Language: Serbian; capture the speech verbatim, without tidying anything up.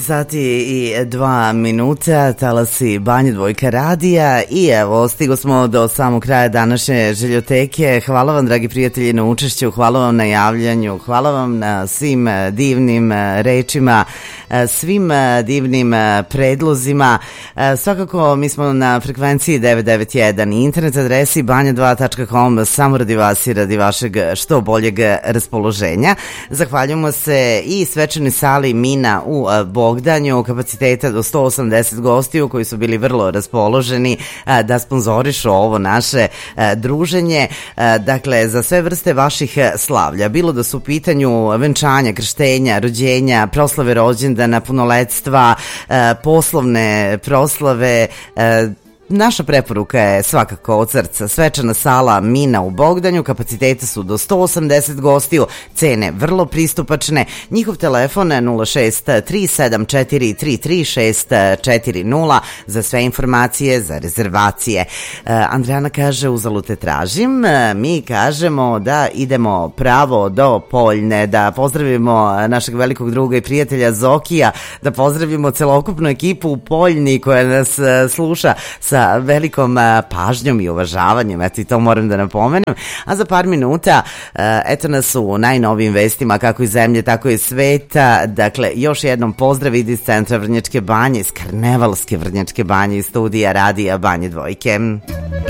Sati i dva minuta, talasi Banja Dvojka radija i evo, stigo smo do samog kraja današnje željoteke. Hvala vam, dragi prijatelji, na učešću, hvala vam na javljanju, hvala vam na svim divnim rečima, svim divnim predlozima. Svakako, mi smo na frekvenciji devet devet jedan i internet adresi banja dva tačka com samo radi vas i radi vašeg što boljeg raspoloženja. Zahvaljujemo se i svečanoj sali Mina u Bogdanju, kapaciteta do sto osamdeset gostiju koji su bili vrlo raspoloženi da sponzorišu ovo naše druženje. Dakle, za sve vrste vaših slavlja, bilo da su u pitanju venčanja, krštenja, rođenja, proslave rođendana, punoletstva, poslovne proslave, naša preporuka je svakako od srca svečana sala Mina u Bogdanju, kapacitete su do sto osamdeset gostiju, cene vrlo pristupačne, njihov telefon je nula šest tri sedam četiri tri tri šest četiri nula za sve informacije, za rezervacije. Andrijana kaže uzalud te tražim, mi kažemo da idemo pravo do Poljne, da pozdravimo našeg velikog druga i prijatelja Zokija, da pozdravimo celokupnu ekipu u Poljni koja nas sluša sa velikom pažnjom i uvažavanjem, eto i to moram da napomenem, a za par minuta eto nas u najnovijim vestima kako iz zemlje, tako i sveta. Dakle, još jednom pozdrav iz centra Vrnjačke Banje, iz karnevalske Vrnjačke Banje, iz studija radija Banje Dvojke.